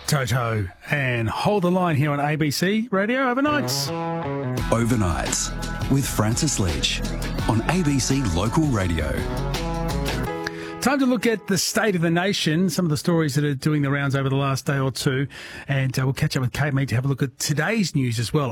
Toto and Hold the Line here on ABC Radio Overnights. Overnights with Francis Leach on ABC Local Radio. Time to look at the state of the nation, some of the stories that are doing the rounds over the last day or two, and we'll catch up with Kate Mead to have a look at today's news as well.